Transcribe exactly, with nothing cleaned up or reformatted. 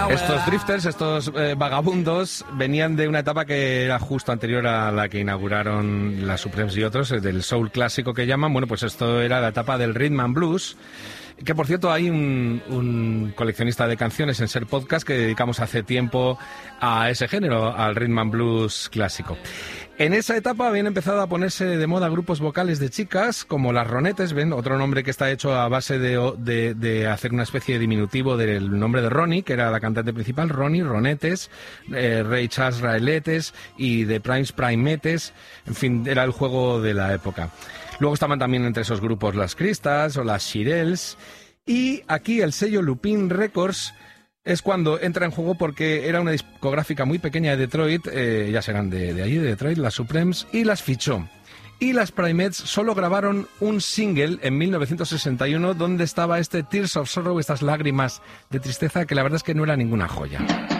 Estos drifters, estos eh, vagabundos, venían de una etapa que era justo anterior a la que inauguraron las Supremes y otros, del soul clásico que llaman. Bueno, pues esto era la etapa del rhythm and blues, que por cierto hay un, un coleccionista de canciones en Ser Podcast que dedicamos hace tiempo a ese género, al rhythm and blues clásico. En esa etapa habían empezado a ponerse de moda grupos vocales de chicas, como las Ronettes, ven, otro nombre que está hecho a base de, de, de hacer una especie de diminutivo del nombre de Ronnie, que era la cantante principal, Ronnie, Ronettes, eh, Ray Charles Raelettes y The Primes Primettes, en fin, era el juego de la época. Luego estaban también entre esos grupos las Crystals o las Shirelles, y aquí el sello Lupin Records es cuando entra en juego porque era una discográfica muy pequeña de Detroit, eh, ya serán de, de allí, de Detroit, las Supremes, y las fichó. Y las Primettes solo grabaron un single en mil novecientos sesenta y uno donde estaba este Tears of Sorrow, estas lágrimas de tristeza, que la verdad es que no era ninguna joya.